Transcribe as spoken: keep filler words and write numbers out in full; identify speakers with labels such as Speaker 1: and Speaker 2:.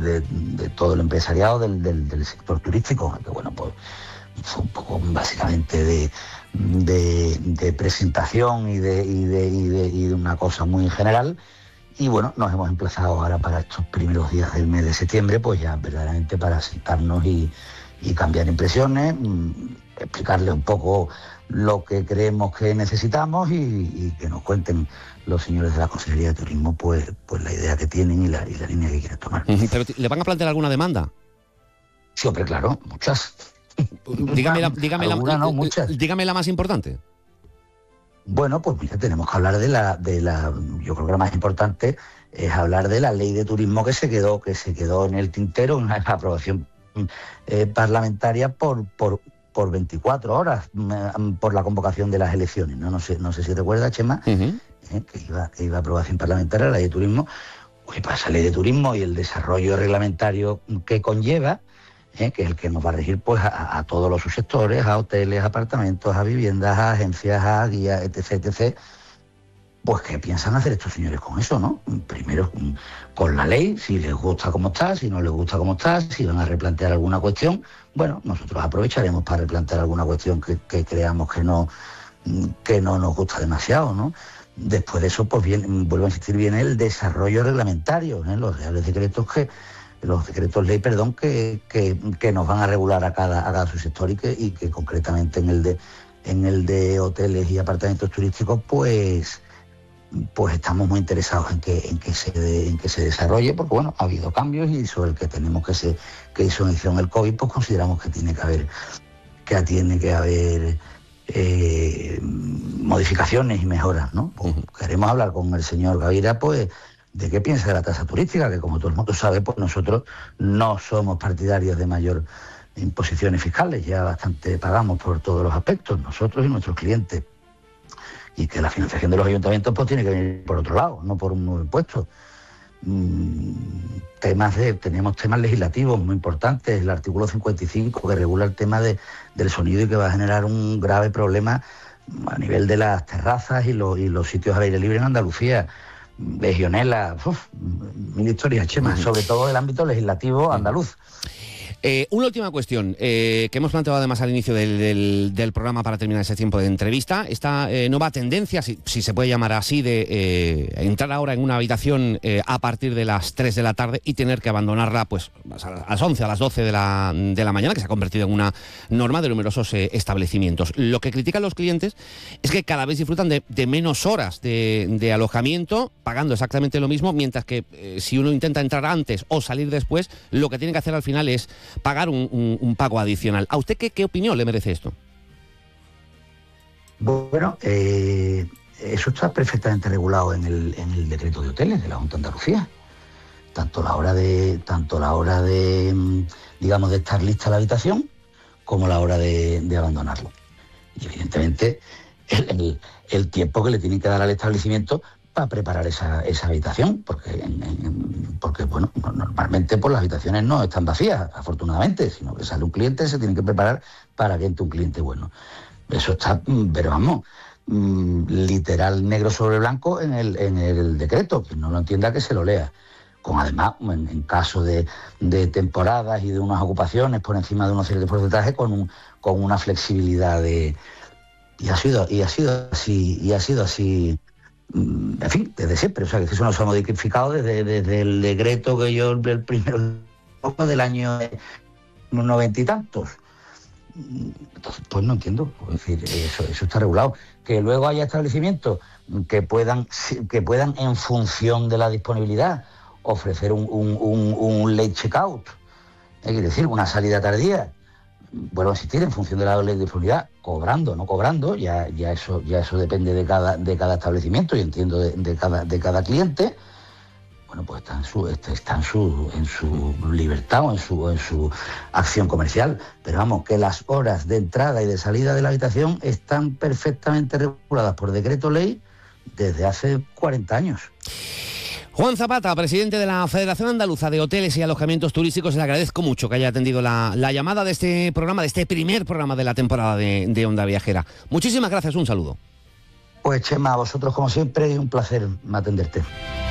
Speaker 1: de, de todo el empresariado del, del, del sector turístico, que bueno, pues fue un poco básicamente de, de, de presentación y de, y, de, y, de, y de una cosa muy general. Y bueno, nos hemos emplazado ahora para estos primeros días del mes de septiembre, pues ya verdaderamente para sentarnos y, y cambiar impresiones, explicarle un poco lo que creemos que necesitamos y, y que nos cuenten los señores de la Consejería de Turismo pues, pues la idea que tienen y la, y la línea que quieren tomar.
Speaker 2: ¿Pero le van a plantear alguna demanda?
Speaker 1: Sí, hombre, claro, muchas.
Speaker 2: Dígame la, dígame,
Speaker 1: Alguna,
Speaker 2: la,
Speaker 1: no, muchas.
Speaker 2: dígame la más importante.
Speaker 1: Bueno, pues mira, tenemos que hablar de la, de la, yo creo que la más importante es hablar de la ley de turismo que se quedó, que se quedó en el tintero, en una aprobación eh, parlamentaria por, por, por veinticuatro horas, eh, por la convocación de las elecciones, ¿no? No sé, no sé si recuerda, Chema, uh-huh. eh, que iba, que iba a aprobación parlamentaria la ley de turismo. Pues para esa ley de turismo y el desarrollo reglamentario que conlleva, ¿eh? que es el que nos va a regir pues a, a todos los subsectores, a hoteles, apartamentos, a viviendas, a agencias, a guías, etc, etcétera. Pues ¿qué piensan hacer estos señores con eso, no? Primero con la ley, si les gusta cómo está, si no les gusta cómo está, si van a replantear alguna cuestión. Bueno, nosotros aprovecharemos para replantear alguna cuestión que, que creamos que no, que no nos gusta demasiado, ¿no? Después de eso, pues bien, vuelvo a insistir, viene el desarrollo reglamentario, ¿eh? Los reales decretos que los decretos ley, perdón, que, que, que nos van a regular a cada, a cada subsector y que, y que concretamente en el de en el de hoteles y apartamentos turísticos, pues, pues estamos muy interesados en que, en que se de, en que se desarrolle, porque bueno, ha habido cambios y sobre el que tenemos que se, que hizo mención el COVID, pues consideramos que tiene que haber, que tiene que haber eh, modificaciones y mejoras, ¿no? Pues, uh-huh. Queremos hablar con el señor Gavira, pues, de qué piensa de la tasa turística, que como todo el mundo sabe, pues nosotros no somos partidarios de mayor imposiciones fiscales, ya bastante pagamos por todos los aspectos, nosotros y nuestros clientes, y que la financiación de los ayuntamientos pues tiene que venir por otro lado, no por un nuevo impuesto. Mm, temas de, tenemos temas legislativos muy importantes, el artículo cincuenta y cinco que regula el tema de, del sonido y que va a generar un grave problema a nivel de las terrazas y, lo, y los sitios al aire libre en Andalucía. Legionela, uf, mil historias, Chema, sobre todo el ámbito legislativo andaluz.
Speaker 2: Eh, una última cuestión eh, que hemos planteado además al inicio del, del, del programa para terminar ese tiempo de entrevista. Esta eh, nueva tendencia, si, si se puede llamar así, de eh, entrar ahora en una habitación eh, a partir de las tres de la tarde y tener que abandonarla pues a las once, a las doce de la, de la mañana, que se ha convertido en una norma de numerosos eh, establecimientos. Lo que critican los clientes es que cada vez disfrutan de, de menos horas de, de alojamiento, pagando exactamente lo mismo, mientras que eh, si uno intenta entrar antes o salir después, lo que tiene que hacer al final es pagar un, un, un pago adicional. ¿A usted qué, qué opinión le merece esto?
Speaker 1: Bueno, eh, eso está perfectamente regulado en el, en el decreto de hoteles de la Junta de Andalucía. Tanto la hora de, tanto la hora de, digamos, de estar lista la habitación, como la hora de, de abandonarlo. Y evidentemente el, el, el tiempo que le tienen que dar al establecimiento para preparar esa, esa habitación, porque, en, en, porque bueno, normalmente pues, las habitaciones no están vacías, afortunadamente, sino que sale un cliente, se tiene que preparar para que entre un cliente bueno. Eso está, pero vamos, literal negro sobre blanco en el, en el decreto, quien no lo entienda que se lo lea. Con además, en, en caso de, de temporadas y de unas ocupaciones por encima de unos ciertos porcentajes, con, un, con una flexibilidad de... Y ha sido, y ha sido así, y ha sido así... En fin, desde siempre, o sea, que eso no se ha modificado desde, desde el decreto que yo, el primero del año noventa y tantos. Entonces, pues no entiendo, es decir, eso, eso está regulado. Que luego haya establecimientos que puedan, que puedan en función de la disponibilidad, ofrecer un, un, un, un late checkout, es decir, una salida tardía. Vuelvo a insistir, en función de la disponibilidad, cobrando, no cobrando, ya, ya eso, ya eso depende de cada, de cada establecimiento y entiendo de, de cada, de cada cliente. Bueno, pues está en su, está en su, en su libertad o en su, en su acción comercial. Pero vamos, que las horas de entrada y de salida de la habitación están perfectamente reguladas por decreto ley desde hace cuarenta años.
Speaker 2: Juan Zapata, presidente de la Federación Andaluza de Hoteles y Alojamientos Turísticos, le agradezco mucho que haya atendido la, la llamada de este programa, de este primer programa de la temporada de, de Onda Viajera. Muchísimas gracias, un saludo.
Speaker 1: Pues Chema, a vosotros como siempre, un placer atenderte.